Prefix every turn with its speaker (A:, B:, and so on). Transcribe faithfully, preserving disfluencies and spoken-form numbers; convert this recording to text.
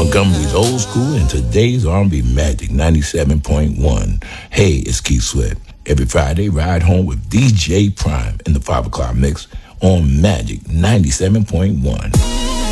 A: Montgomery's old school and today's R and B Magic ninety-seven point one. Hey, it's Keith Sweat. Every Friday, ride home with D J Prime in the five o'clock mix on Magic ninety-seven point one.